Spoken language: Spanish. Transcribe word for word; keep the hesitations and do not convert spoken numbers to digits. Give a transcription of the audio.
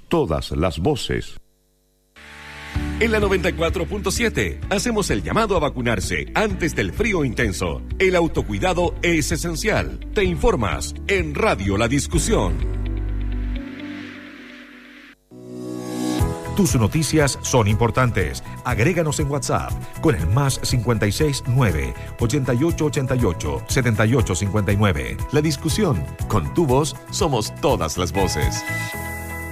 todas las voces. En la noventa y cuatro punto siete hacemos el llamado a vacunarse antes del frío intenso. El autocuidado es esencial. Te informas en Radio La Discusión. Tus noticias son importantes. Agréganos en WhatsApp con el más cincuenta y seis nueve, ochenta y ocho ochenta y ocho, setenta y ocho cincuenta y nueve. La Discusión. Con tu voz somos todas las voces.